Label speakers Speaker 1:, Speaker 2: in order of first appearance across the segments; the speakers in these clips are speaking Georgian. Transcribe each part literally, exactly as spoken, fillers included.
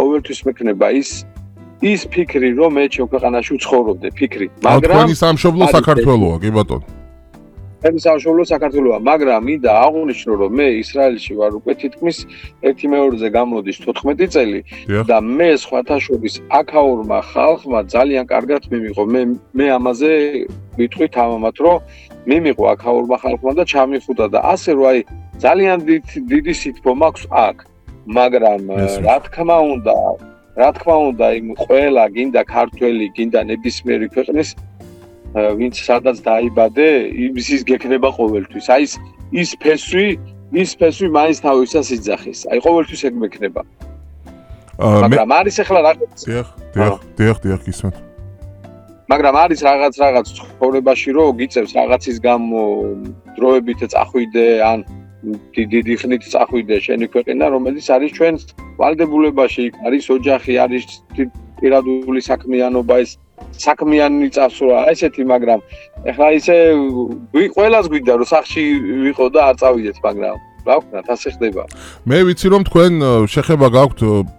Speaker 1: ყოველთვის მექნება ის ის ფიქრი, რომ მე ჩემ ქვეყანაში ვცხოვრობდე, ფიქრი.
Speaker 2: მაგრამ თქვენი სამშობლო საქართველოა, კი ბატონო.
Speaker 1: ჩემი სამშობლო საქართველოა, მაგრამ მინდა აღვნიშნო, რომ მე ისრაელში ვარ უკვე თითქმის ერთი მეორეზე გამოდის თოთხმეტი წელი და მე სხვათა შორის აქაურმა ხალხმა ძალიან კარგად მიმიყო. მე მე ამაზე ვიტყვი თამამად, რომ მიმიყო აქაურმა ხალხმა და ჩამიხუტა და ასე რომ აი ძალიან დიდი სითბო მაქვს აქ. მაგრამ რა თქმა უნდა, რა თქმა უნდა, იმ ყველა გინდა ქართველი, გინდა ნებისმიერი ქვეყნის ვინც სადაც დაიბადე, იმის გექნება ყოველთვის. აი ის ის ფესვი, ის ფესვი მაინც თავისას იძახის. აი ყოველთვის ეგ მექნება. მაგრამ არის ახლა რაღაც.
Speaker 2: დიახ, დიახ, დიახ, დიახ, ისმენთ.
Speaker 1: მაგრამ არის რაღაც რაღაც ცხოვრებაში რომ გიწევს რაღაცის გამო დროებით წახვიდე ან დიდი ხნით წახვიდე შენი ქვეყანა, რომელიც არის ჩვენს ვალდებულებაში, არის ოჯახი, არის პირადული საქმიანობა, ეს საქმიანი წასვლა, ესეთი, მაგრამ ეხლა ისე ყველას გვინდა რომ სახში ვიყო და არ წავიდეთ, მაგრამ რა ვქნათ, ასე ხდება.
Speaker 2: მე ვიცი რომ თქვენ შეხება გაქვთ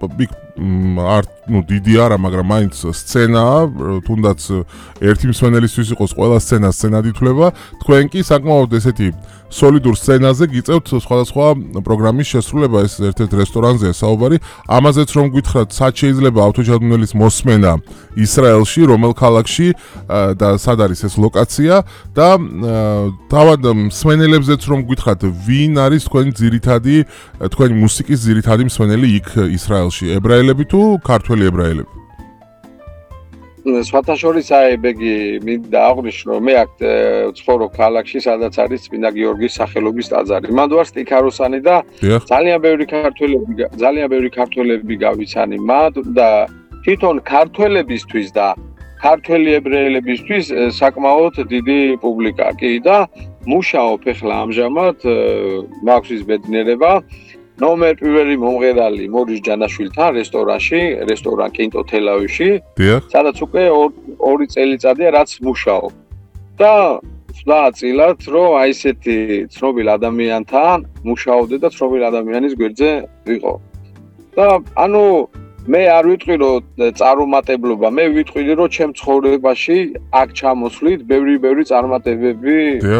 Speaker 2: არ ну დიდი არა, მაგრამ მაინც სცენაა, თუნდაც ერთი მსმენელისთვის იყოს ყველა სცენა სცენად ითვლება, თქვენ კი საკმაოდ ესეთი სოლიდურ სცენაზე გიწევთ სხვადასხვა პროგრამის შესრულება, ეს ერთ-ერთ რესტორანზეა საუბარი, ამაზეც რომ გითხრათ, სად შეიძლება ავტოჩადმონელის მოსმენა ისრაელში, რომელ ქალაქში და სად არის ეს ლოკაცია და თავად მსმენელებზეც რომ გითხრათ, ვინ არის თქვენი ძირითადი, თქვენი მუსიკის ძირითადი მსმენელი იქ ისრაელში, ებრაელები თუ ქართველი ებრაელები?
Speaker 1: სხვათა შორის აი ბეგი მინდა აღვნიშნო, მე აქ ვცხოვრობ ქალაქში, სადაც არის წმინდა გიორგის სახელობის ტაძარი. მანდ ვარ სტიქაროსანი და ძალიან ბევრი ქართველები, ძალიან ბევრი ქართველები გავიცანი მათ და თვითონ ქართველებისთვის და ქართველი ებრაელებისთვის საკმაოდ დიდი პუბლიკა კი და მუშაობ ახლა ამჟამად მაქვს ის ბედნიერება ნომერ პირველი მომღერალი მორის ჯანაშვილთან რესტორანში, რესტორან კინტო თელავივში, სადაც უკვე ორი წელიწადია რაც მუშაობ. და ვხვდა წილად, რომ აი ესეთი ცნობილ ადამიანთან მუშაობდე და ცნობილ ადამიანის გვერდზე ვიყო. და ანუ მე არ ვიტყვი რომ წარუმატებლობა, მე ვიტყვი რომ ჩემ ცხოვრებაში აქ ჩამოსვლით ბევრი ბევრი წარმატებები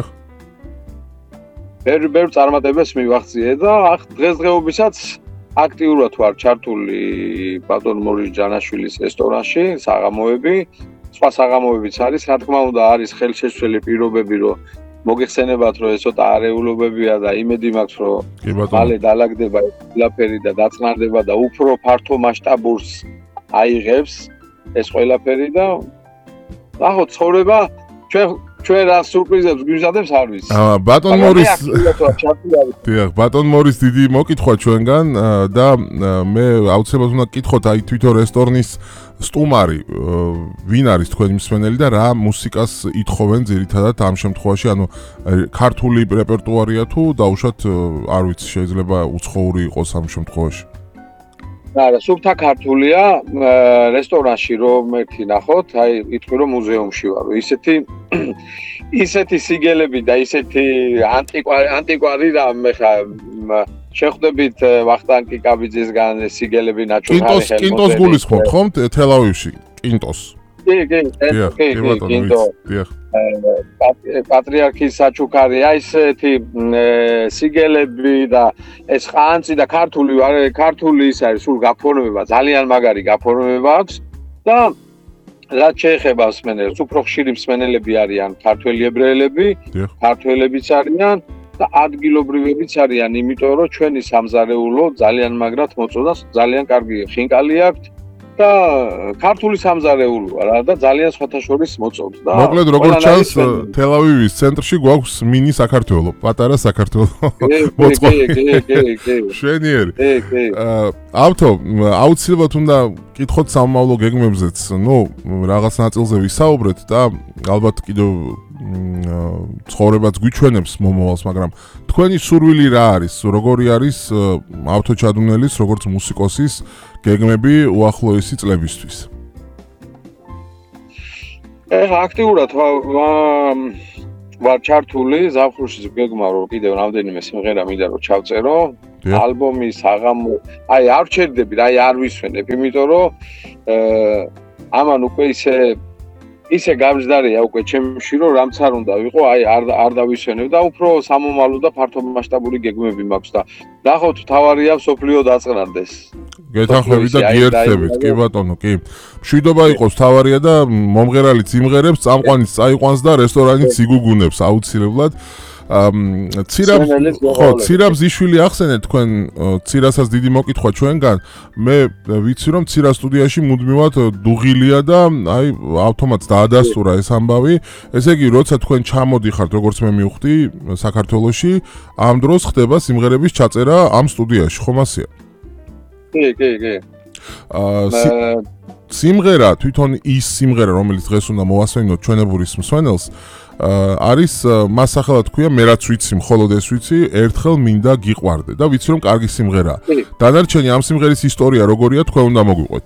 Speaker 1: ბევრი ბევრი წარმატებებს მივახციე და ახ დღესდღეობისაც აქტიურად ვარ ჩართული ბატონ მორის ჯანაშვილის რესტორანში, საღამოები, სხვა საღამოებიც არის, რა თქმა უნდა არის ხელშეცვლილი პირობები, რომ მოგეხსენებათ, რომ ეს ცოტა არეულობებია და იმედი მაქვს, რომ მალე დაალაგდება ეს ყველაფერი და დაწყნარდება და უფრო ფართო მასშტაბურს აიღებს ეს ყველაფერი და ნახოთ ცხოვრება ჩვენ ჩვენ რა სურპრიზებს გვიზადებს არ ვიცი.
Speaker 2: აა ბატონ მორის დიახ, ბატონ მორის დიდი მოკითხვა ჩვენგან და მე აუცილებლად უნდა გკითხოთ აი თვითონ რესტორნის სტუმარი ვინ არის თქვენი მსმენელი და რა მუსიკას ითხოვენ ძირითადად ამ შემთხვევაში, ანუ ქართული რეპერტუარია თუ დაუშვათ არ ვიცი, შეიძლება უცხოური იყოს ამ შემთხვევაში.
Speaker 1: არა, სუფთა ქართულია, რესტორანში რომ ერთი ნახოთ, აი იტყვი რომ მუზეუმში ვარ. ისეთი ისეთი სიგელები და ისეთი ანტიკვარი ანტიკვარი და ხა შეხვდებით ვახტანგ კიკაბიძისგან სიგელები ნაჩუქარი
Speaker 2: ხელმოწერილი. კინტოს გულისხმობთ ხომ თელავივში? კინტოს.
Speaker 1: კი, კი, კი, კინტო. პატრიარქის საჩუქარი, აი ესეთი სიგელები და ეს ყანწი და ქართული ქართული ის არის სულ გაფორმება, ძალიან მაგარი გაფორმება აქვს და რაც შეეხება მსმენელს, უფრო ხშირი მსმენელები არიან ქართველი ებრაელები, ქართველებიც არიან და ადგილობრივებიც არიან, იმიტომ რომ ჩვენი სამზარეულო ძალიან მაგრად მოწოდას, ძალიან კარგი ხინკალი აქვს და ქართული სამზარეულოა რა და ძალიან სხვათა შორის მოწევს და
Speaker 2: მოკლედ როგორც ჩანს თელავივის ცენტრში გვაქვს მინი საქართველო, პატარა საქართველო მოწყობილი.
Speaker 1: კი, კი, კი.
Speaker 2: შვენიერი. ავთო, აუცილებლად უნდა კითხოთ სამომავლო გეგმებზეც, ну, რაღაც ნაწილზე ვისაუბრეთ და ალბათ კიდევ ცხოვრებაც გვიჩვენებს მომავალს, მაგრამ თქვენი სურვილი რა არის? როგორი არის ავტოჩადმონელის, როგორც მუსიკოსის გეგმები უახლოესი წლებისთვის?
Speaker 1: ეხლა აქტიურად ვარ ჩართული ზაფხულში გეგმა რომ კიდევ რამდენიმე სიმღერა მინდა რომ ჩავწერო ალბომის აღამო, აი არ ვჩერდები, აი არ ვისვენებ, იმიტომ რომ ამან უკვე ისე ისე გამჯდარია უკვე ჩემში რომ რამც არ უნდა ვიყო, აი არ არ დავისვენებ და უფრო სამომავლო და ფართო მასშტაბური გეგმები მაქვს და ნახოთ თავარია სოფლიო დაწყნარდეს.
Speaker 2: გეთანხმებით და გიერთებით, კი ბატონო, კი. მშვიდობა იყოს თავარია და მომღერალიც იმღერებს, წამყვანიც წაიყვანს და რესტორანიც იგუგუნებს აუცილებლად. ცირაბ ხო ცირაბ ზიშვილი ახსენეთ თქვენ ცირასაც დიდი მოკითხვა ჩვენგან მე ვიცი რომ ცირა სტუდიაში მუდმივად დუღილია და აი ავტომატს დაადასტურა ეს ამბავი ესე იგი როცა თქვენ ჩამოდიხართ როგორც მე მივხვდი საქართველოში ამ დროს ხდება სიმღერების ჩაწერა ამ სტუდიაში ხომ ასეა
Speaker 1: კი კი კი
Speaker 2: სიმღერა თვითონ ის სიმღერა რომელიც დღეს უნდა მოვასვენოთ ჩვენებურის მსვენელს არის მას სახელად თქვია მე რაც ვიცი მხოლოდ ეს ვიცი ერთხელ მინდა გიყვარდე და ვიცი რომ კარგი სიმღერაა დანარჩენი ამ სიმღერის ისტორია როგორია თქვენ უნდა მოგვიყვეთ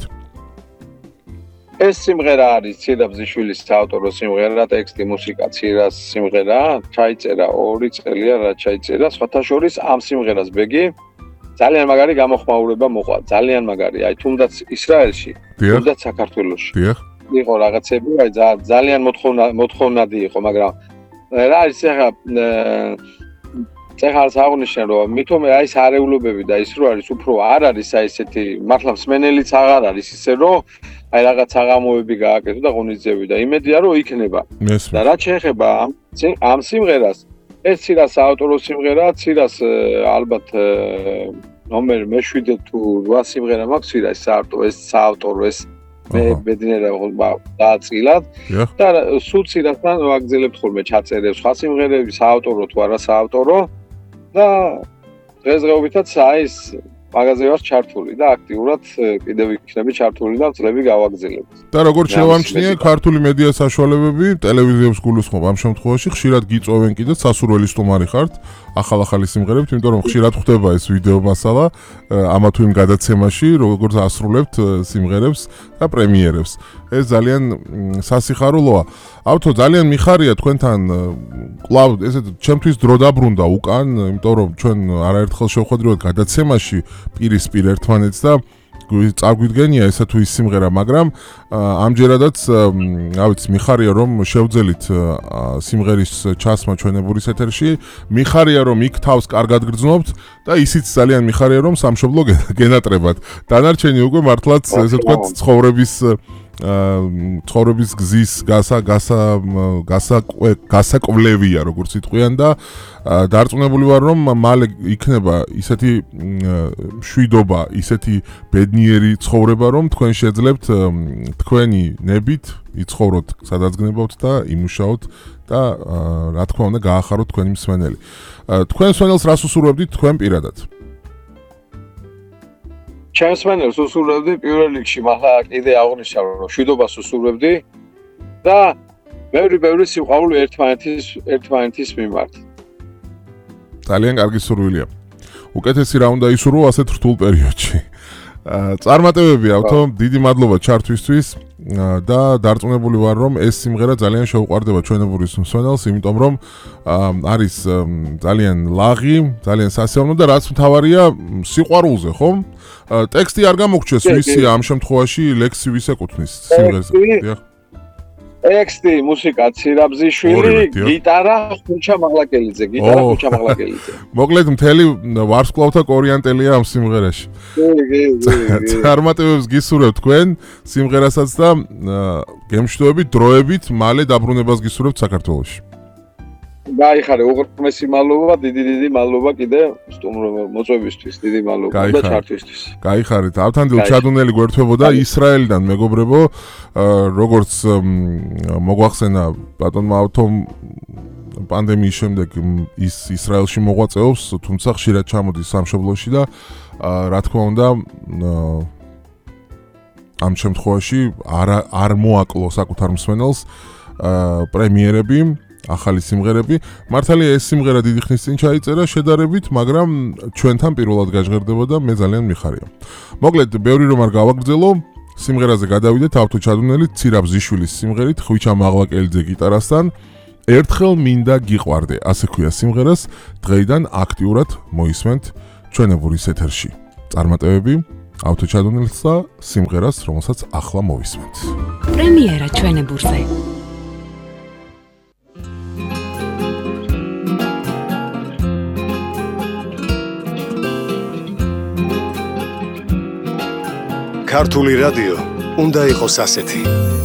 Speaker 1: ეს სიმღერა არის ცირა ბზიშვილის საავტორო სიმღერა ტექსტი მუსიკა ცირას სიმღერა ჩაიწერა ორი წელია რა ჩაიწერა სხვათა შორის ამ სიმღერას ბეგი ძალიან მაგარი გამოხმაურება მოყვა ძალიან მაგარი აი თუნდაც ისრაელში თუნდაც საქართველოში
Speaker 2: დიახ
Speaker 1: იყო რაღაცები, აი ძალიან მოთხოვნადი იყო, მაგრამ რა არის ახლა ეხლა აღნიშნე რომ მithome აი ეს არეულობები და ის რო არის უფრო არ არის აი ესეთი მართლა მსმენელიც აღარ არის ისე რომ აი რაღაც აღამოები გააკეთო და ღონისძიებები და იმედია რომ იქნება. და რაც შეეხება ამ სიმღერას, ეს ცირას საავტორო სიმღერა, ცირას ალბათ ნომერ მეშვიდე თუ რვა სიმღერა მაქვს ცირას საავტორო ეს საავტორო ეს მე ბედნიერა დააწილად და სულ ცირასთან ვაგრძელებთ ხოლმე ჩაწერებს სხვა სიმღერები საავტორო თუ არა საავტორო და დღესდღეობითაც აი ეს მაღაზია ვარ ჩართული და აქტიურად კიდევ იქნები ჩართული და წლები გავაგრძელებ.
Speaker 2: და როგორც შევამჩნიე, ქართული მედია საშუალებები, ტელევიზიებს გულისხმობ ამ შემთხვევაში ხშირად გიწოვენ კიდე სასურველი სტუმარი ხართ ახალ-ახალი სიმღერებით, იმიტომ რომ ხშირად ხდება ეს ვიდეო მასალა ამა თუ იმ გადაცემაში, როგორც ასრულებთ სიმღერებს და პრემიერებს. ეს ძალიან სასიხარულოა. ავთო ძალიან მიხარია თქვენთან კლავ ესეთ ჩემთვის დრო დაბრუნდა უკან, იმიტომ რომ ჩვენ არაერთხელ შევხვედრივად გადაცემაში პირისპირ ერთმანეთს და წაგვიდგენია ესა თუ ის სიმღერა, მაგრამ ამჯერადაც რა ვიცი მიხარია რომ შევძელით სიმღერის ჩასმა ჩვენებურის ეთერში, მიხარია რომ იქ თავს კარგად გრძნობთ და ისიც ძალიან მიხარია რომ სამშობლო გენატრებათ. დანარჩენი უკვე მართლაც ესე ვთქვათ ცხოვრების ცხოვრების გზის გასა გასა გასა გასაკვლევია როგორც იტყვიან და დარწმუნებული ვარ რომ მალე იქნება ისეთი მშვიდობა, ისეთი ბედნიერი ცხოვრება რომ თქვენ შეძლებთ თქვენი ნებით იცხოვროთ სადაც გნებავთ და იმუშაოთ და რა თქმა უნდა გაახაროთ თქვენი მსმენელი. თქვენ მსმენელს რას უსურვებდით თქვენ პირადად?
Speaker 1: ჩემს მსმენელს უსურვებდი პირველ რიგში, მაგრამ კიდე აღნიშნავ რომ მშვიდობას უსურვებდი და ბევრი ბევრი სიყვარული ერთმანეთის ერთმანეთის მიმართ.
Speaker 2: ძალიან კარგი სურვილია. უკეთესი რა უნდა ისურვო ასეთ რთულ პერიოდში. წარმატებები ავთო, დიდი მადლობა ჩართვისთვის და დარწმუნებული ვარ რომ ეს სიმღერა ძალიან შეუყვარდება ჩვენებურის მსმენელს, იმიტომ რომ არის ძალიან ლაღი, ძალიან სასიამოვნო და რაც მთავარია სიყვარულზე, ხო? ტექსტი არ გამოგჩეს ვისია ამ შემთხვევაში ლექსი ვის ეკუთვნის სიმღერაზე. დიახ.
Speaker 1: ტექსტი, მუსიკა ცირაბზიშვილი, გიტარა ხუჩა მაღლაკელიძე, გიტარა ხუჩა მაღლაკელიძე.
Speaker 2: მოკლედ მთელი ვარსკვლავთა კორიანტელია ამ სიმღერაში.
Speaker 1: კი, კი, კი.
Speaker 2: წარმატებებს გისურვებთ თქვენ სიმღერასაც და გემშვიდობებით დროებით მალე დაბრუნებას გისურვებთ საქართველოში.
Speaker 1: გაიხარე, უღრმესი მადლობა, დიდი დიდი მადლობა კიდე მოწვევისთვის, დიდი მადლობა და ჩართვისთვის.
Speaker 2: გაიხარეთ. ავთანდილ ჩადუნელი გვერდთვებოდა ისრაელიდან მეგობრებო, როგორც მოგვახსენა ბატონმა ავთომ პანდემიის შემდეგ ის ისრაელში მოღვაწეობს, თუმცა ხშირად ჩამოდის სამშობლოში და რა თქმა უნდა ამ შემთხვევაში არ არ მოაკლო საკუთარ მსმენელს პრემიერები ახალი სიმღერები. მართალია ეს სიმღერა დიდი ხნის წინ ჩაიწერა შედარებით, მაგრამ ჩვენთან პირველად გაჟღერდება და მე ძალიან მიხარია. მოკლედ, ბევრი რომ არ გავაგრძელო, სიმღერაზე გადავიდეთ ავთო ჩადუნელი ცირაბზიშვილის სიმღერით ხვიჩა მაღლაკელიძე გიტარასთან. ერთხელ მინდა გიყვარდე, ასე ქვია სიმღერას, დღეიდან აქტიურად მოისმენთ ჩვენებურის ეთერში წარმატებები ავტოჩადონილს და სიმღერას, რომელსაც ახლა მოვისმენთ.
Speaker 3: პრემიერა ჩვენებურზე.
Speaker 4: ქართული რადიო უნდა იყოს ასეთი.